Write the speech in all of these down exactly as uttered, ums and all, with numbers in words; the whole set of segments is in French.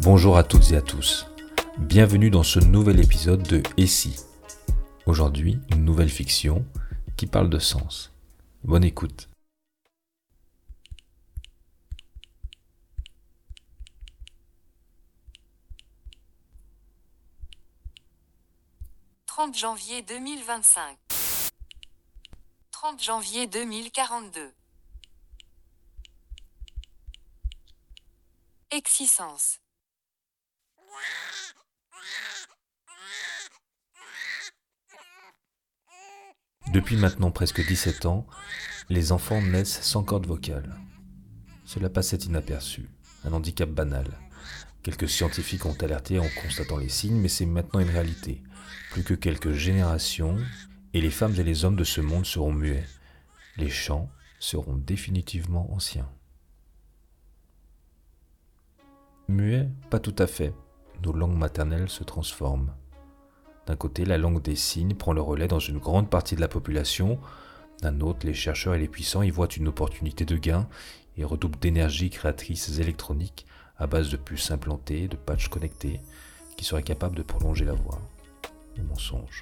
Bonjour à toutes et à tous, bienvenue dans ce nouvel épisode de Et si ? Aujourd'hui, une nouvelle fiction qui parle de sens. Bonne écoute. trente janvier deux mille vingt-cinq. trente janvier deux mille quarante-deux. Existence. Depuis maintenant presque dix-sept ans, les enfants naissent sans corde vocale. Cela passait inaperçu, un handicap banal. Quelques scientifiques ont alerté en constatant les signes, mais c'est maintenant une réalité. Plus que quelques générations, et les femmes et les hommes de ce monde seront muets. Les chants seront définitivement anciens. Muets, pas tout à fait. Nos langues maternelles se transforment. D'un côté, la langue des signes prend le relais dans une grande partie de la population. D'un autre, les chercheurs et les puissants y voient une opportunité de gain et redoublent d'énergie créatrice électronique à base de puces implantées, de patchs connectés, qui seraient capables de prolonger la voix. Le mensonge.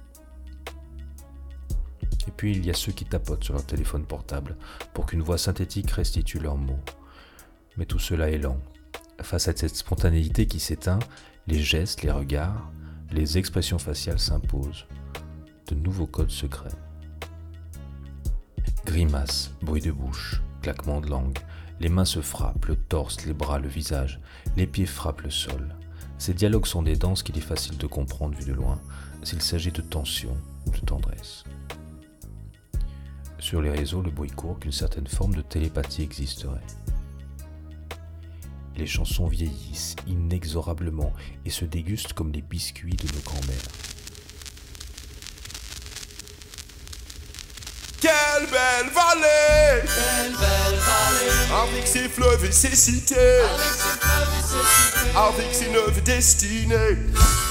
Et puis il y a ceux qui tapotent sur leur téléphone portable pour qu'une voix synthétique restitue leurs mots. Mais tout cela est lent. Face à cette spontanéité qui s'éteint, les gestes, les regards, les expressions faciales s'imposent. De nouveaux codes secrets. Grimaces, bruit de bouche, claquements de langue. Les mains se frappent, le torse, les bras, le visage. Les pieds frappent le sol. Ces dialogues sont des danses qu'il est facile de comprendre vu de loin, s'il s'agit de tension ou de tendresse. Sur les réseaux, le bruit court qu'une certaine forme de télépathie existerait. Les chansons vieillissent inexorablement et se dégustent comme les biscuits de nos grands-mères. Quelle belle vallée! Quelle belle vallée! Avec ses fleuves et ses cités! Avec ses fleuves et ses cités! Avec ses neuves destinées!